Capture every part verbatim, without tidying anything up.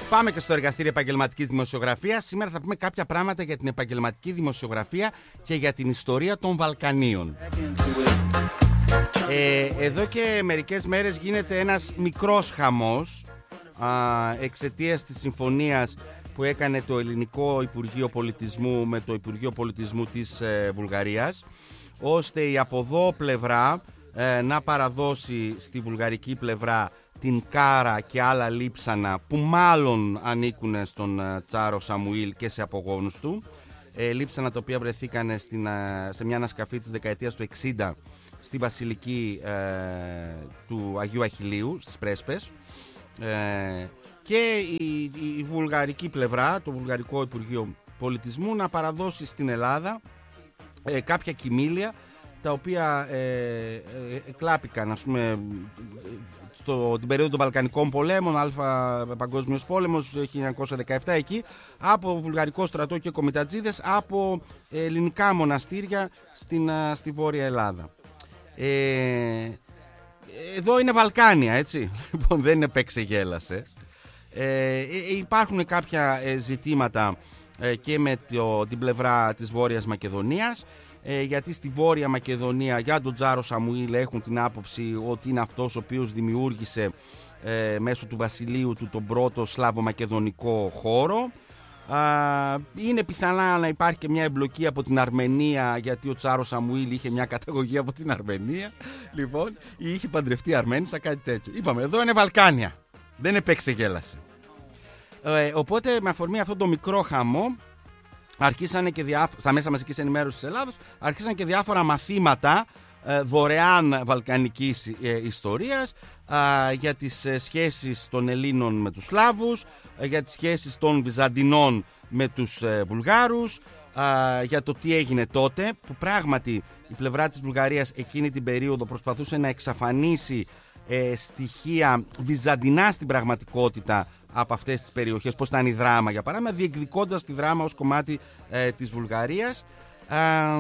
Πάμε και στο εργαστήριο επαγγελματικής δημοσιογραφίας. Σήμερα θα πούμε κάποια πράγματα για την επαγγελματική δημοσιογραφία και για την ιστορία των Βαλκανίων. Ε, εδώ και μερικές μέρες γίνεται ένας μικρός χαμός α, εξαιτίας της συμφωνίας που έκανε το Ελληνικό Υπουργείο Πολιτισμού με το Υπουργείο Πολιτισμού της ε, Βουλγαρίας, ώστε η από εδώ πλευρά ε, να παραδώσει στη βουλγαρική πλευρά την κάρα και άλλα λείψανα που μάλλον ανήκουν στον ε, Τσάρο Σαμουήλ και σε απογόνους του, ε, λείψανα τα οποία βρεθήκαν στην, ε, σε μια ανασκαφή της δεκαετίας του εξήντα στη Βασιλική ε, του Αγίου Αχιλλείου στις Πρέσπες, ε, και η, η, η βουλγαρική πλευρά, το Βουλγαρικό Υπουργείο Πολιτισμού, να παραδώσει στην Ελλάδα ε, κάποια κοιμήλια τα οποία ε, ε, εκλάπηκαν, ας πούμε, στο, την περίοδο των Βαλκανικών πολέμων, Αλφα Παγκόσμιος Πόλεμος χίλια εννιακόσια δεκαεπτά, εκεί από βουλγαρικό στρατό και κομιτατζίδες από ελληνικά μοναστήρια στην, στη Βόρεια Ελλάδα. Ε, εδώ είναι Βαλκάνια, έτσι. Λοιπόν, δεν είναι παίξε γέλασε. Ε, υπάρχουν κάποια ζητήματα ε, και με το, την πλευρά της Βόρειας Μακεδονίας, ε, γιατί στη Βόρεια Μακεδονία για τον Τζάρο Σαμουήλ έχουν την άποψη ότι είναι αυτός ο οποίος δημιούργησε ε, μέσω του βασιλείου του τον πρώτο σλάβο-μακεδονικό χώρο. Α, είναι πιθανά να υπάρχει και μια εμπλοκή από την Αρμενία, γιατί ο Τσάρος Σαμουήλ είχε μια καταγωγή από την Αρμενία, λοιπόν, ή είχε παντρευτεί Αρμένισσα, κάτι τέτοιο. Είπαμε, εδώ είναι Βαλκάνια, δεν επέξε γέλασε. Ε, οπότε με αφορμή αυτό το μικρό χαμό αρχίσανε και διάφο- στα μέσα μαζικής ενημέρωσης της Ελλάδος αρχίσαν και διάφορα μαθήματα ε, δωρεάν βαλκανικής ε, ιστορίας, ε, για τις ε, σχέσεις των Ελλήνων με τους Σλάβους, ε, για τις σχέσεις των Βυζαντινών με τους ε, Βουλγάρους, ε, για το τι έγινε τότε, που πράγματι η πλευρά της Βουλγαρίας εκείνη την περίοδο προσπαθούσε να εξαφανίσει ε, στοιχεία βυζαντινά στην πραγματικότητα από αυτές τις περιοχές, πώς ήταν η Δράμα για παράδειγμα, διεκδικώντας τη Δράμα ως κομμάτι ε, της Βουλγαρίας. Ε,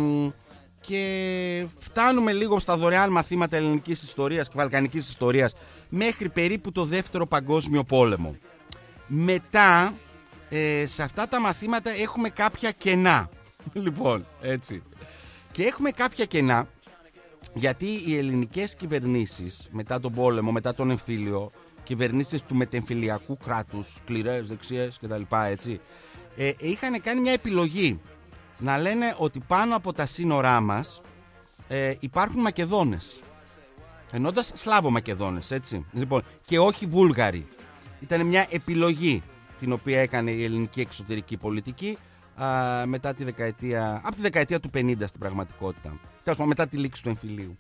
και φτάνουμε λίγο στα δωρεάν μαθήματα ελληνικής ιστορίας και βαλκανικής ιστορίας μέχρι περίπου το Δεύτερο Παγκόσμιο Πόλεμο. Μετά ε, σε αυτά τα μαθήματα έχουμε κάποια κενά. Λοιπόν, έτσι. Και έχουμε κάποια κενά γιατί οι ελληνικές κυβερνήσεις μετά τον πόλεμο, μετά τον εμφύλιο, κυβερνήσεις του μετεμφυλιακού κράτους, σκληρές, δεξιές κτλ, έτσι, ε, είχαν κάνει μια επιλογή να λένε ότι πάνω από τα σύνορά μας ε, υπάρχουν Μακεδόνες, εννοώντας Σλάβο Μακεδόνες, έτσι, λοιπόν, και όχι Βούλγαροι. Ήταν μια επιλογή την οποία έκανε η ελληνική εξωτερική πολιτική α, μετά τη δεκαετία, από τη δεκαετία του πενήντα στην πραγματικότητα, μετά τη λήξη του εμφυλίου.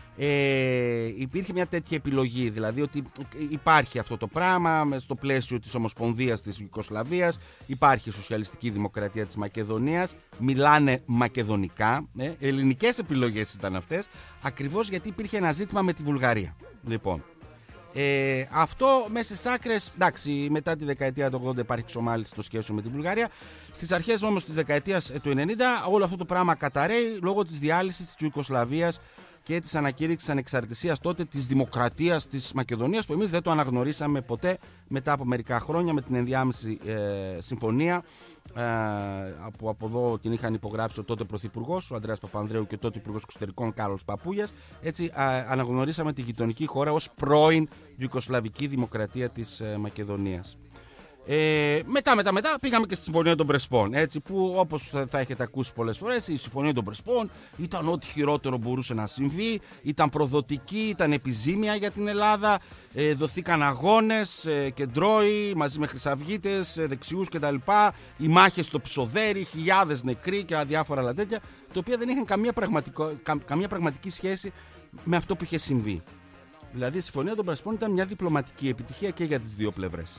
Ε, υπήρχε μια τέτοια επιλογή, δηλαδή ότι υπάρχει αυτό το πράγμα στο πλαίσιο της Ομοσπονδίας της Ιουγκοσλαβίας, υπάρχει η Σοσιαλιστική Δημοκρατία της Μακεδονίας, μιλάνε μακεδονικά, ε, ελληνικές επιλογές ήταν αυτές, ακριβώς γιατί υπήρχε ένα ζήτημα με τη Βουλγαρία. Λοιπόν, ε, αυτό μέσα στις άκρες, εντάξει, μετά τη δεκαετία του ογδόντα υπάρχει εξομάλυνση των σχέσεων με τη Βουλγαρία. Στις αρχές όμως της δεκαετίας του ενενήντα όλο αυτό το πράγμα καταραίει λόγω της διάλυσης της Ιουγκοσλαβίας και της ανακήρυξης ανεξαρτησίας τότε της Δημοκρατίας της Μακεδονίας, που εμείς δεν το αναγνωρίσαμε ποτέ μετά από μερικά χρόνια με την ενδιάμεση ε, συμφωνία ε, που από εδώ την είχαν υπογράψει ο τότε Πρωθυπουργός, ο Ανδρέας Παπανδρέου, και ο τότε Υπουργός Εξωτερικών Κάρλος Παπούγιας. Έτσι ε, αναγνωρίσαμε τη γειτονική χώρα ως πρώην Ιουγκοσλαβική Δημοκρατία της ε, Μακεδονίας. Ε, μετά, μετά, μετά πήγαμε και στη Συμφωνία των Πρεσπών, έτσι, που όπως θα έχετε ακούσει πολλές φορές, η Συμφωνία των Πρεσπών ήταν ό,τι χειρότερο μπορούσε να συμβεί, ήταν προδοτική, ήταν επιζήμια για την Ελλάδα, ε, δοθήκαν αγώνες, ε, κεντρώοι μαζί με χρυσαυγίτες, ε, δεξιούς κτλ, οι μάχες στο Ψοδέρι, χιλιάδες νεκροί και διάφορα άλλα τέτοια, τα οποία δεν είχαν καμία, κα, καμία πραγματική σχέση με αυτό που είχε συμβεί. Δηλαδή η Συμφωνία των Πρεσπών ήταν μια διπλωματική επιτυχία και για τις δύο πλευρές.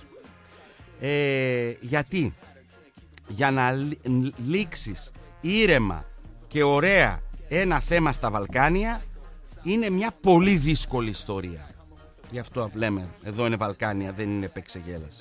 Ε, γιατί για να λήξεις ήρεμα και ωραία ένα θέμα στα Βαλκάνια είναι μια πολύ δύσκολη ιστορία. Γι' αυτό λέμε εδώ είναι Βαλκάνια, δεν είναι επεξεγέλαση.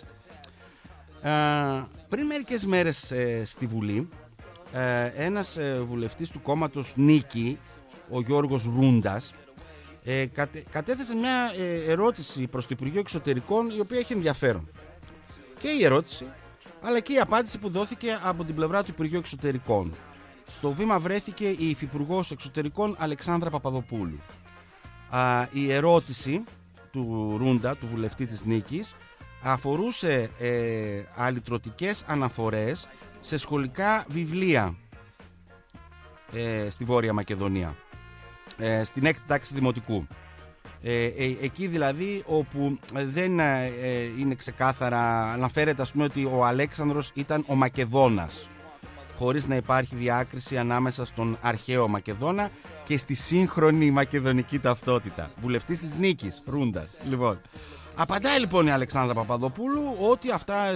ε, Πριν μερικές μέρες ε, στη Βουλή ε, ένας ε, βουλευτής του κόμματος Νίκη, ο Γιώργος Ρούντας, ε, κατε, κατέθεσε μια ε, ερώτηση προς το Υπουργείο Εξωτερικών, η οποία έχει ενδιαφέρον. και η ερώτηση, αλλά και η απάντηση που δόθηκε από την πλευρά του Υπουργείου Εξωτερικών. Στο βήμα βρέθηκε η Υφυπουργός Εξωτερικών Αλεξάνδρα Παπαδοπούλου. Α, η ερώτηση του Ρούντα, του βουλευτή της Νίκης, αφορούσε ε, αλυτρωτικές αναφορές σε σχολικά βιβλία ε, στη Βόρεια Μακεδονία, ε, στην έκτη τάξη δημοτικού. Ε, ε, εκεί δηλαδή όπου δεν ε, είναι ξεκάθαρα, αναφέρεται ας πούμε ότι ο Αλέξανδρος ήταν ο Μακεδόνας, χωρίς να υπάρχει διάκριση ανάμεσα στον αρχαίο Μακεδόνα και στη σύγχρονη μακεδονική ταυτότητα. Βουλευτής της Νίκης, Ρούντας. Λοιπόν, απαντάει λοιπόν η Αλεξάνδρα Παπαδοπούλου ότι αυτά